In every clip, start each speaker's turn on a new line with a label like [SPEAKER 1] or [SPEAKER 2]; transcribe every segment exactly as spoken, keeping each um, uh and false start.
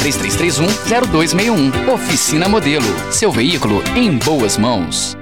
[SPEAKER 1] três três três um, zero dois seis um. Oficina Modelo. Seu veículo em boas mãos.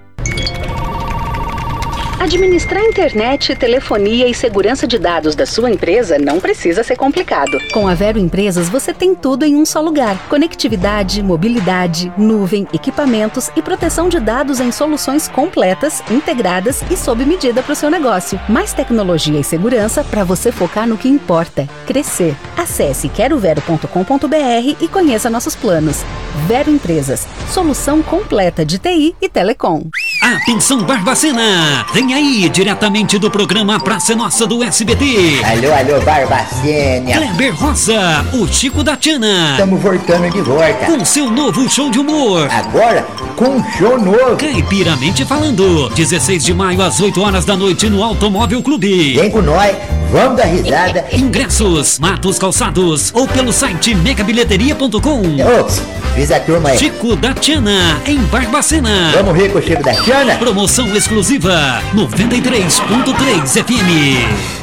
[SPEAKER 2] Administrar internet, telefonia e segurança de dados da sua empresa não precisa ser complicado. Com a Vero Empresas, você tem tudo em um só lugar. Conectividade, mobilidade, nuvem, equipamentos e proteção de dados em soluções completas, integradas e sob medida para o seu negócio. Mais tecnologia e segurança para você focar no que importa: crescer. Acesse quero vero ponto com ponto br e conheça nossos planos. Vero Empresas, solução completa de T I e telecom.
[SPEAKER 3] Atenção, Barbacena! Vem aí, diretamente do programa Praça Nossa do S B T.
[SPEAKER 4] Alô, alô, Barbacena.
[SPEAKER 3] Kleber Rosa, o Chico da Tiana.
[SPEAKER 4] Estamos voltando de volta.
[SPEAKER 3] Com seu novo show de humor.
[SPEAKER 4] Agora, com um show novo.
[SPEAKER 3] Caipiramente Falando. dezesseis de maio, às oito horas da noite, no Automóvel Clube.
[SPEAKER 4] Vem com nós, vamos dar risada.
[SPEAKER 3] Ingressos, Matos Calçados ou pelo site mega bilheteria ponto com.
[SPEAKER 4] Ô, fiz a turma aí.
[SPEAKER 3] Chico da Tiana, em Barbacena.
[SPEAKER 4] Vamos ver com o Chico da Tiana?
[SPEAKER 3] Promoção exclusiva, noventa e três ponto três F M.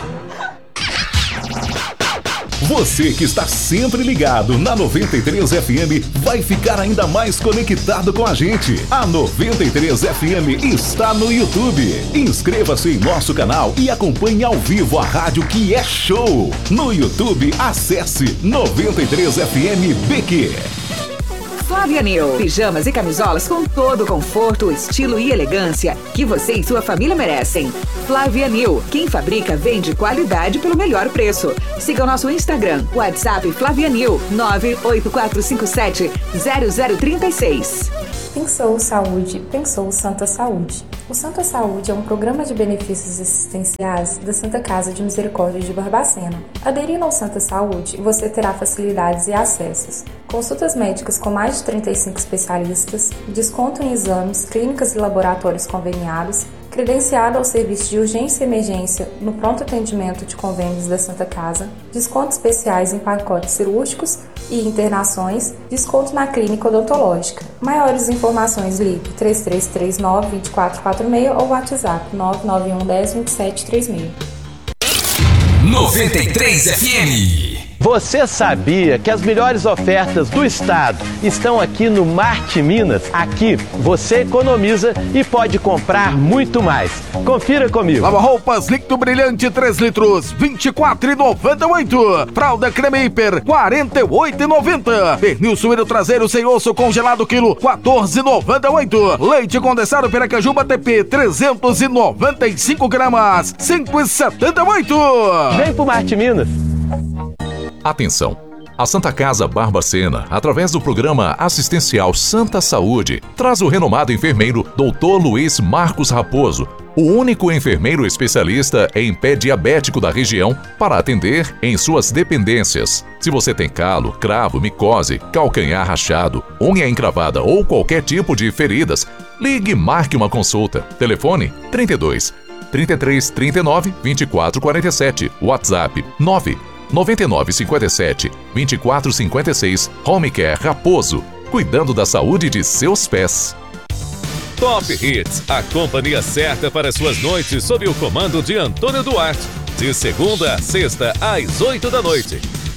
[SPEAKER 5] Você que está sempre ligado na noventa e três F M vai ficar ainda mais conectado com a gente. A noventa e três F M está no YouTube. Inscreva-se em nosso canal e acompanhe ao vivo a rádio que é show. No YouTube, acesse noventa e três F M B Q.
[SPEAKER 6] Flávia New, pijamas e camisolas com todo o conforto, estilo e elegância que você e sua família merecem. Flávia New, quem fabrica vende qualidade pelo melhor preço. Siga o nosso Instagram, WhatsApp Flávia New, nove oito quatro cinco sete zero zero três seis.
[SPEAKER 7] Pensou Saúde, pensou Santa Saúde. O Santa Saúde é um programa de benefícios assistenciais da Santa Casa de Misericórdia de Barbacena. Aderindo ao Santa Saúde, você terá facilidades e acessos: consultas médicas com mais de trinta e cinco especialistas, desconto em exames, clínicas e laboratórios conveniados, credenciado ao serviço de urgência e emergência no pronto atendimento de convênios da Santa Casa, descontos especiais em pacotes cirúrgicos e internações, desconto na clínica odontológica. Maiores informações, ligue três três três nove, dois quatro quatro seis ou WhatsApp nove nove um um zero, dois sete três seis.
[SPEAKER 8] noventa e três F M.
[SPEAKER 9] Você sabia que as melhores ofertas do estado estão aqui no Marte Minas? Aqui você economiza e pode comprar muito mais. Confira comigo.
[SPEAKER 10] Lava-roupas líquido brilhante três litros, vinte e quatro reais e noventa e oito centavos. Fralda creme hiper, quarenta e oito reais e noventa centavos. Pernil suíno traseiro sem osso congelado quilo, quatorze reais e noventa e oito centavos. Leite condensado Piracajuba T P, trezentos e noventa e cinco gramas, cinco reais e setenta e oito centavos.
[SPEAKER 9] Vem pro Marte Minas.
[SPEAKER 5] Atenção! A Santa Casa Barbacena, através do programa assistencial Santa Saúde, traz o renomado enfermeiro doutor Luiz Marcos Raposo, o único enfermeiro especialista em pé diabético da região para atender em suas dependências. Se você tem calo, cravo, micose, calcanhar rachado, unha encravada ou qualquer tipo de feridas, ligue e marque uma consulta. Telefone trinta e dois, trinta e três, trinta e nove, vinte e quatro quarenta e sete, WhatsApp nove nove nove cinco sete, dois quatro cinco seis. Home Care Raposo, cuidando da saúde de seus pés.
[SPEAKER 11] Top Hits, a companhia certa para suas noites sob o comando de Antônio Duarte. De segunda a sexta, às oito da noite.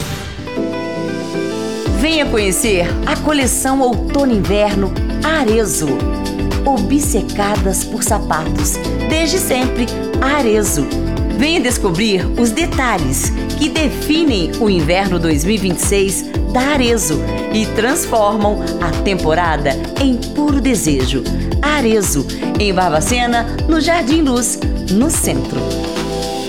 [SPEAKER 12] Venha conhecer a coleção Outono-Inverno Arezzo. Obcecadas por sapatos. Desde sempre, Arezzo. Venha descobrir os detalhes que definem o inverno dois mil e vinte e seis da Arezzo e transformam a temporada em puro desejo. Arezzo, em Barbacena, no Jardim Luz, no centro.